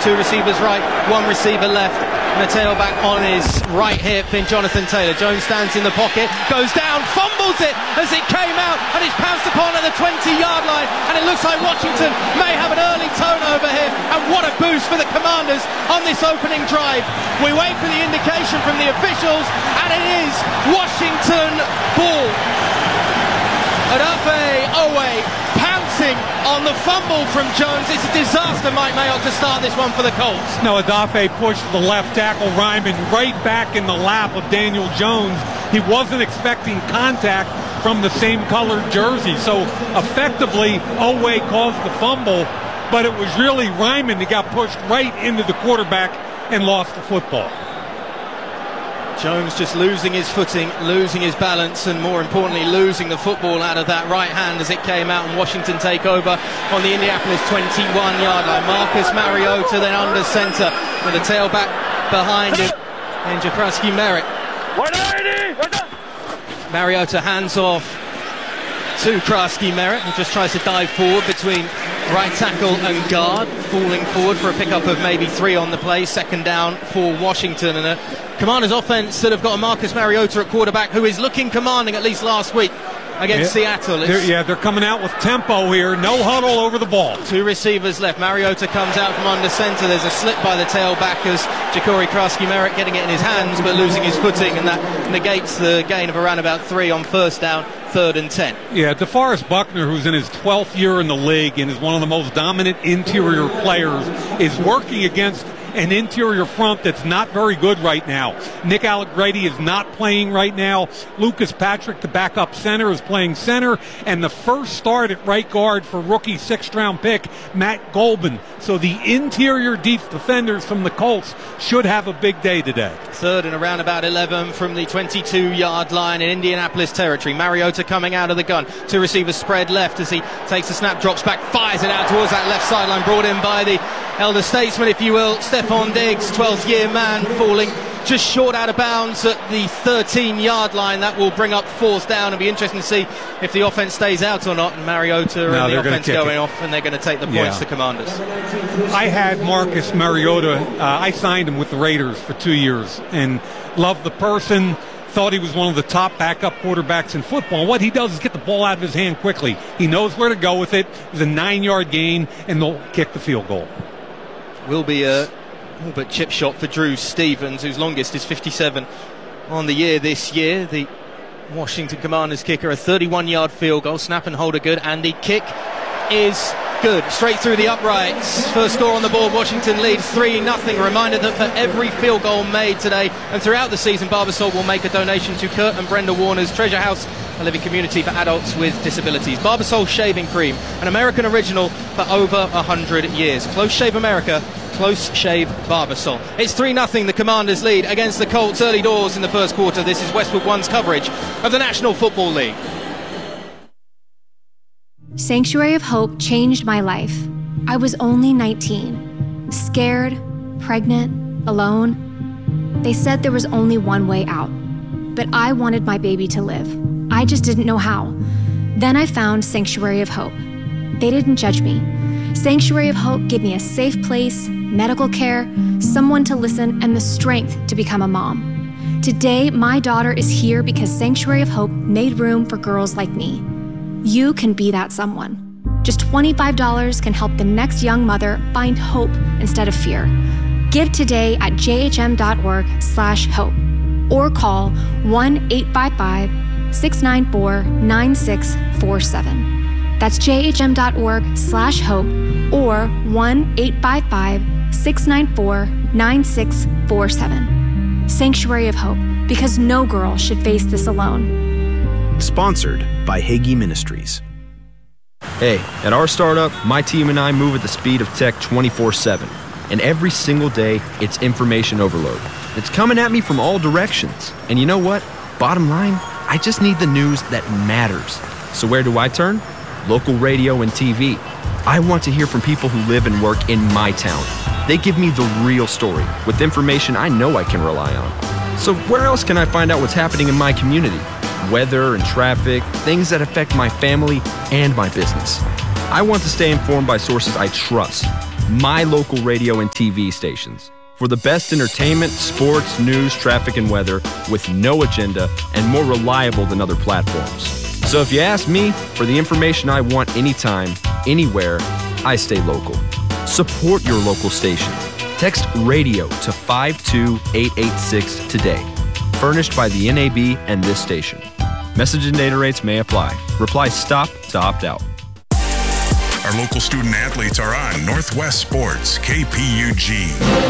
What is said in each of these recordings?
two receivers right, one receiver left, and the tailback on his right hip in Jonathan Taylor. Jones stands in the pocket, goes down, fumbles it as it came out, and it's pounced upon at the 20-yard line, and it looks like Washington may have an early turnover here, and what a boost for the Commanders on this opening drive. We wait for the indication from the officials, and it is Washington ball. Odafe Oweh pouncing on the fumble from Jones. It's a disaster, Mike Mayock, to start this one for the Colts. No, Odafe pushed the left tackle Ryman right back in the lap of Daniel Jones. He wasn't expecting contact from the same colored jersey. So effectively, Oweh caused the fumble, but it was really Ryman that got pushed right into the quarterback and lost the football. Jones just losing his footing, losing his balance, and more importantly losing the football out of that right hand as it came out, and Washington take over on the Indianapolis 21-yard line. Marcus Mariota then under center with a tailback behind him and Jaquiski Merritt. Mariota hands off to Jaquiski Merritt, who just tries to dive forward between right tackle and guard, falling forward for a pickup of maybe 3 on the play. Second down for Washington, and a Commanders offense that have got a Marcus Mariota at quarterback who is looking commanding, at least last week against Seattle. They're coming out with tempo here. No huddle over the ball. 2 receivers left. Mariota comes out from under center. There's a slip by the tailback as Jaquiski Merritt getting it in his hands but losing his footing, and that negates the gain of around about 3 on first down, 3rd and 10. Yeah, DeForest Buckner, who's in his 12th year in the league and is one of the most dominant interior players, is working against an interior front that's not very good right now. Nick Allegretti is not playing right now. Lucas Patrick, the backup center, is playing center. And the first start at right guard for rookie 6th-round pick, Matt Golban. So the interior deep defenders from the Colts should have a big day today. 3rd and around about 11 from the 22-yard line in Indianapolis territory. Mariota coming out of the gun. 2 receivers spread left as he takes the snap, drops back, fires it out towards that left sideline, brought in by the elder statesman, if you will, Stephon Diggs, 12th year man, falling just short out of bounds at the 13-yard line. That will bring up 4th down. It'll be interesting to see if the offense stays out or not, and Mariota and the offense going off, and they're going to take the points to Commanders. I had Marcus Mariota. I signed him with the Raiders for 2 years and loved the person. Thought he was one of the top backup quarterbacks in football. What he does is get the ball out of his hand quickly. He knows where to go with it. It's a 9-yard gain, and they'll kick the field goal. Will be a but chip shot for Drew Stevens, whose longest is 57 on the year this year. The Washington Commanders kicker, a 31-yard field goal. Snap and hold are good, and the kick is good. Straight through the uprights. First score on the board. Washington leads 3-0. Reminder that for every field goal made today and throughout the season, Barbasol will make a donation to Kurt and Brenda Warner's Treasure House, a living community for adults with disabilities. Barbasol Shaving Cream, an American original for over 100 years. Close Shave America, Close Shave Barbasol. It's 3-0, the Commanders lead against the Colts early doors in the first quarter. This is Westwood One's coverage of the National Football League. Sanctuary of Hope changed my life. I was only 19, scared, pregnant, alone. They said there was only one way out, but I wanted my baby to live. I just didn't know how. Then I found Sanctuary of Hope. They didn't judge me. Sanctuary of Hope gave me a safe place, medical care, someone to listen, and the strength to become a mom. Today, my daughter is here because Sanctuary of Hope made room for girls like me. You can be that someone. Just $25 can help the next young mother find hope instead of fear. Give today at jhm.org/hope or call 1-855-694-9647. That's jhm.org/hope or 1-855-694-9647. Sanctuary of Hope, because no girl should face this alone. Sponsored by Hagee Ministries. Hey, at our startup, my team and I move at the speed of tech 24/7. And every single day, it's information overload. It's coming at me from all directions. And you know what? Bottom line, I just need the news that matters. So where do I turn? Local radio and TV. I want to hear from people who live and work in my town. They give me the real story with information I know I can rely on. So where else can I find out what's happening in my community? Weather and traffic, things that affect my family and my business. I want to stay informed by sources I trust. my local radio and TV stations. For the best entertainment, sports, news, traffic, and weather with no agenda and more reliable than other platforms. So if you ask me for the information I want anytime, anywhere, I stay local. Support your local station. Text RADIO to 52886 today. Furnished by the NAB and this station. Message and data rates may apply. Reply STOP to opt out. Our local student athletes are on Northwest Sports, KPUG.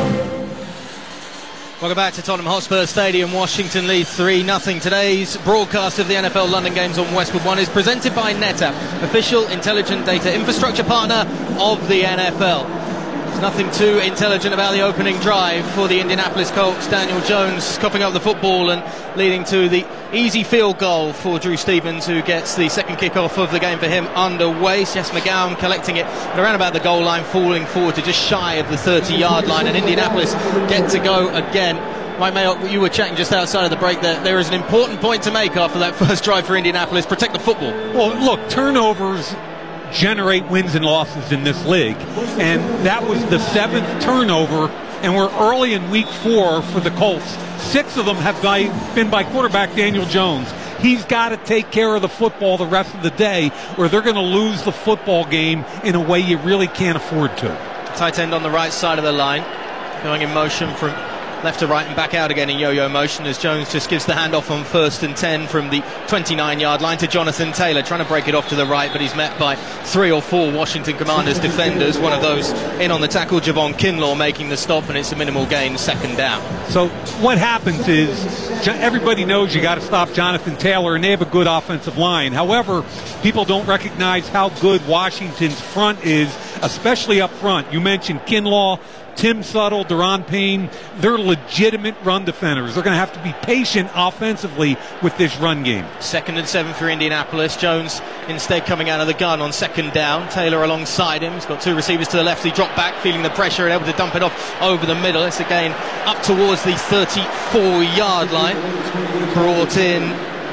Welcome back to Tottenham Hotspur Stadium. Washington lead 3-0. Today's broadcast of the NFL London Games on Westwood One is presented by NetApp, official intelligent data infrastructure partner of the NFL. There's nothing too intelligent about the opening drive for the Indianapolis Colts. Daniel Jones coughing up the football and leading to the easy field goal for Drew Stevens, who gets the second kickoff of the game for him underway. Jess McGowan collecting it around about the goal line, falling forward to just shy of the 30-yard line, and Indianapolis get to go again. Mike Mayock, you were chatting just outside of the break that there is an important point to make after that first drive for Indianapolis. Protect the football. Well, look, turnovers generate wins and losses in this league, and that was the 7th turnover, and we're early in week 4 for the Colts. 6 of them have been by quarterback Daniel Jones. He's got to take care of the football the rest of the day, or they're going to lose the football game in a way you really can't afford to. Tight end on the right side of the line, going in motion from left to right and back out again in yo-yo motion as Jones just gives the handoff on 1st and 10 from the 29-yard line to Jonathan Taylor, trying to break it off to the right, but he's met by 3 or 4 Washington Commanders defenders. One of those in on the tackle, Javon Kinlaw, making the stop, and it's a minimal gain, 2nd down. So what happens is everybody knows you got to stop Jonathan Taylor, and they have a good offensive line. However, people don't recognize how good Washington's front is, especially up front. You mentioned Kinlaw, Tim Suttle, Daron Payne. They're legitimate run defenders. They're going to have to be patient offensively with this run game. 2nd and 7 for Indianapolis. Jones instead coming out of the gun on 2nd down. Taylor alongside him. He's got 2 receivers to the left. He dropped back, feeling the pressure and able to dump it off over the middle. It's again up towards the 34-yard line. Brought in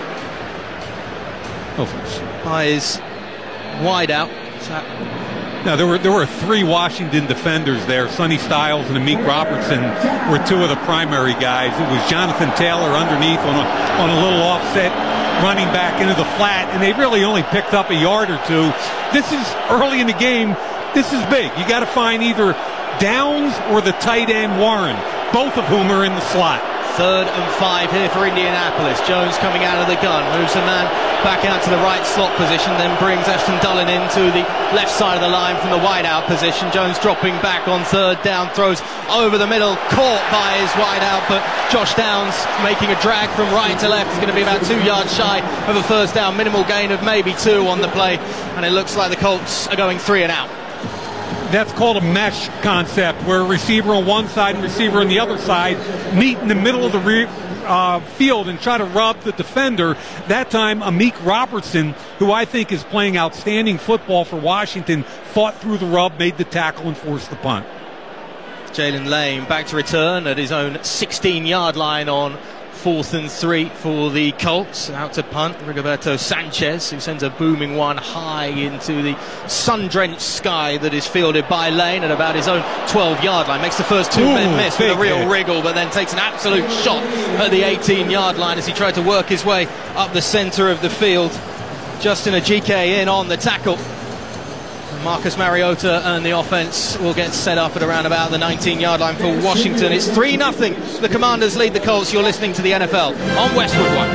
by his wide out. Now, there were 3 Washington defenders there. Sonny Styles and Amik Robertson were 2 of the primary guys. It was Jonathan Taylor underneath on a little offset, running back into the flat, and they really only picked up a yard or 2. This is early in the game. This is big. You got to find either Downs or the tight end Warren, both of whom are in the slot. 3rd and 5 here for Indianapolis. Jones coming out of the gun, moves a man back out to the right slot position, then brings Ashton Dulin into the left side of the line from the wide out position. Jones dropping back on 3rd down, throws over the middle, caught by his wide out, but Josh Downs making a drag from right to left. Is going to be about 2 yards shy of a 1st down, minimal gain of maybe 2 on the play, and it looks like the Colts are going 3 and out. That's called a mesh concept, where a receiver on one side and receiver on the other side meet in the middle of the field and try to rob the defender. That time, Amik Robertson, who I think is playing outstanding football for Washington, fought through the rub, made the tackle, and forced the punt. Jalen Lane back to return at his own 16-yard line on 4th and 3 for the Colts. Out to punt, Rigoberto Sanchez, who sends a booming one high into the sun-drenched sky that is fielded by Lane at about his own 12-yard line. Makes the first 2 men miss with a real wriggle, but then takes an absolute shot at the 18-yard line as he tried to work his way up the centre of the field. Justin Ajike in on the tackle. Marcus Mariota and the offense will get set up at around about the 19-yard line for Washington. It's 3-0. The Commanders lead the Colts. You're listening to the NFL on Westwood One.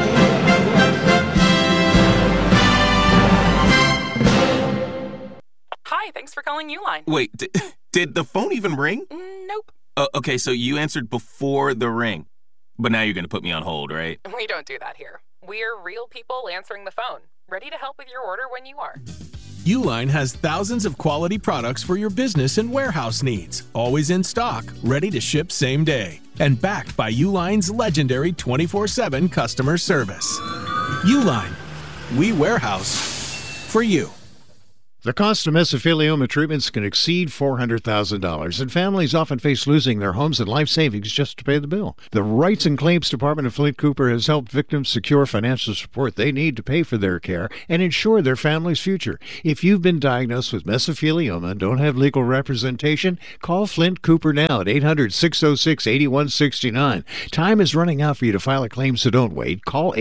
Hi, thanks for calling Uline. Wait, did the phone even ring? Nope. Okay, so you answered before the ring. But now you're going to put me on hold, right? We don't do that here. We're real people answering the phone, ready to help with your order when you are. Uline has thousands of quality products for your business and warehouse needs, always in stock, ready to ship same day, and backed by Uline's legendary 24/7 customer service. Uline, we warehouse for you. The cost of mesothelioma treatments can exceed $400,000, and families often face losing their homes and life savings just to pay the bill. The Rights and Claims Department of Flint Cooper has helped victims secure financial support they need to pay for their care and ensure their family's future. If you've been diagnosed with mesothelioma and don't have legal representation, call Flint Cooper now at 800-606-8169. Time is running out for you to file a claim, so don't wait. Call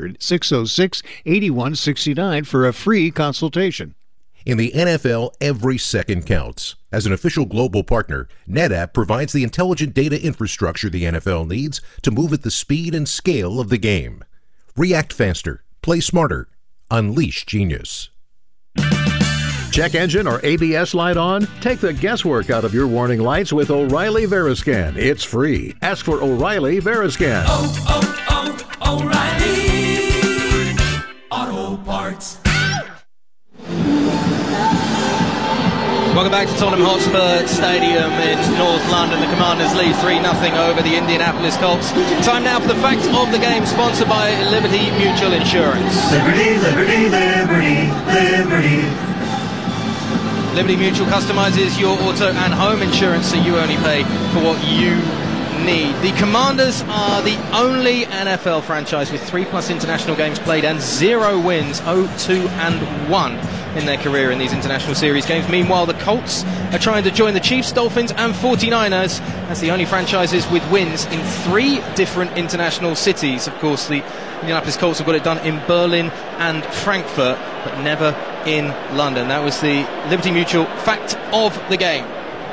800-606-8169 for a free consultation. In the NFL, every second counts. As an official global partner, NetApp provides the intelligent data infrastructure the NFL needs to move at the speed and scale of the game. React faster, play smarter, unleash genius. Check engine or ABS light on? Take the guesswork out of your warning lights with O'Reilly Veriscan. It's free. Ask for O'Reilly Veriscan. O'Reilly Auto Parts. Welcome back to Tottenham Hotspur Stadium in North London. The Commanders lead 3-0 over the Indianapolis Colts. Time now for the facts of the game, sponsored by Liberty Mutual Insurance. Liberty, liberty, liberty, liberty. Liberty Mutual customizes your auto and home insurance so you only pay for what you need. The Commanders are the only NFL franchise with 3+ international games played and 0 wins, 0-2-1 in their career in these international series games. Meanwhile, the Colts are trying to join the Chiefs, Dolphins and 49ers as the only franchises with wins in 3 different international cities. Of course, the Indianapolis Colts have got it done in Berlin and Frankfurt, but never in London. That was the Liberty Mutual fact of the game.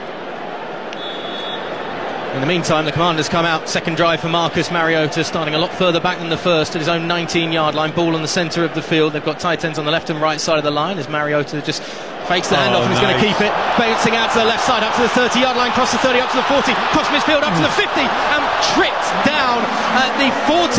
In the meantime, the Commanders come out. Second drive for Marcus Mariota, starting a lot further back than the first at his own 19-yard line. Ball on the centre of the field. They've got tight ends on the left and right side of the line as Mariota just fakes the handoff and is going to keep it. Bouncing out to the left side, up to the 30-yard line, cross the 30, up to the 40, cross midfield, up to the 50, and tripped down at the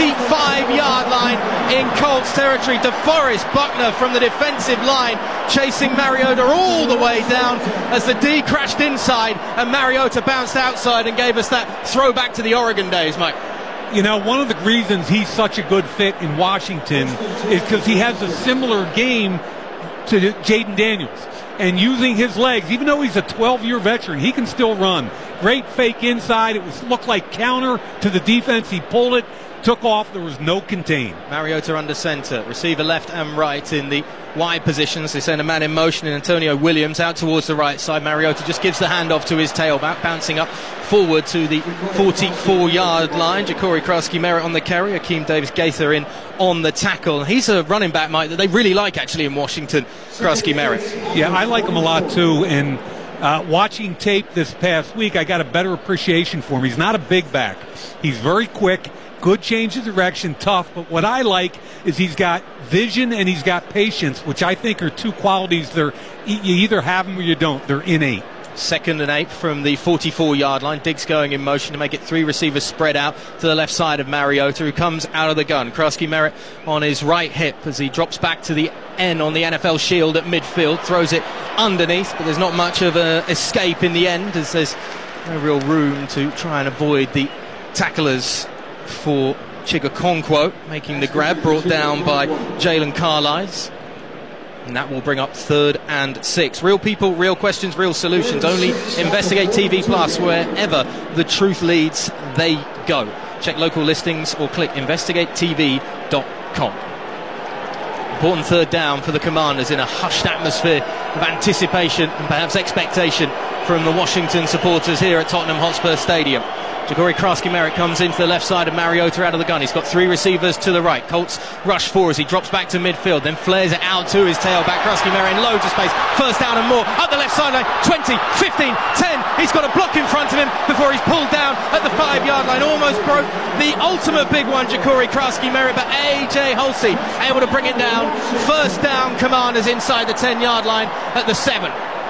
45-yard line in Colts territory. DeForest Buckner from the defensive line chasing Mariota all the way down as the D crashed inside and Mariota bounced outside and gave us that throwback to the Oregon days, Mike. You know, one of the reasons he's such a good fit in Washington is because he has a similar game to Jaden Daniels. And using his legs, even though he's a 12-year veteran, he can still run. Great fake inside. It looked like counter to the defense. He pulled it, took off. There was no contain. Mariota under center. Receiver left and right in the wide positions. They send a man in motion in Antonio Williams out towards the right side. Mariota just gives the handoff to his tailback, bouncing up forward to the 44-yard line. Ja'Cory Krosky-Merritt on the carry. Akeem Davis-Gaither in on the tackle. He's a running back, Mike, that they really like actually in Washington, Krosky-Merritt. Yeah, I like him a lot too. And watching tape this past week, I got a better appreciation for him. He's not a big back. He's very quick. Good change of direction, tough, but what I like is he's got vision and he's got patience, which I think are 2 qualities. You either have them or you don't. They're innate. 2nd and 8 from the 44-yard line. Diggs going in motion to make it 3 receivers spread out to the left side of Mariota, who comes out of the gun. Krosky-Merritt on his right hip as he drops back to the N on the NFL shield at midfield, throws it underneath, but there's not much of an escape in the end as there's no real room to try and avoid the tacklers for Chigakonkwo, making the grab, brought down by Jalen Carlisle. And that will bring up 3rd and 6. Real people, real questions, real solutions. Only Investigate TV Plus, wherever the truth leads, they go. Check local listings or click investigatetv.com. Important 3rd down for the Commanders in a hushed atmosphere of anticipation and perhaps expectation from the Washington supporters here at Tottenham Hotspur Stadium. Ja'Cory Krosky-Merritt comes into the left side of Mariota out of the gun. He's got 3 receivers to the right. Colts rush 4 as he drops back to midfield, then flares it out to his tailback. Krosky-Merritt in loads of space. 1st down and more. Up the left sideline. 20, 15, 10. He's got a block in front of him before he's pulled down at the 5-yard line. Almost broke the ultimate big one, Ja'Cory Krosky-Merritt, but A.J. Hulsey able to bring it down. 1st down, Commanders inside the 10-yard line at the 7.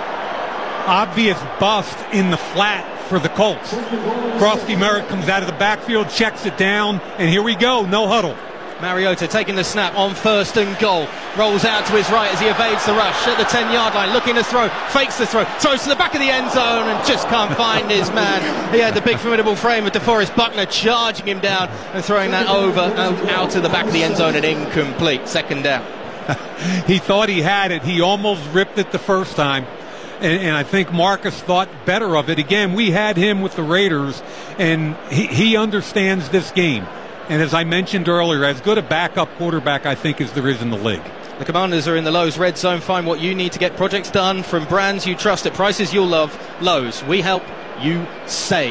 Obvious bust in the flat for the Colts. Krosky-Merritt comes out of the backfield, checks it down, and here we go, no huddle. Mariota taking the snap on 1st and goal. Rolls out to his right as he evades the rush at the 10-yard line, looking to throw, fakes the throw, throws to the back of the end zone and just can't find his man. He had the big formidable frame of DeForest Buckner charging him down and throwing that over out to the back of the end zone and incomplete. 2nd down. He thought he had it. He almost ripped it the first time. And I think Marcus thought better of it. Again, we had him with the Raiders, and he understands this game. And as I mentioned earlier, as good a backup quarterback, I think, as there is in the league. The Commanders are in the Lowe's Red Zone. Find what you need to get projects done from brands you trust at prices you'll love. Lowe's, we help you save.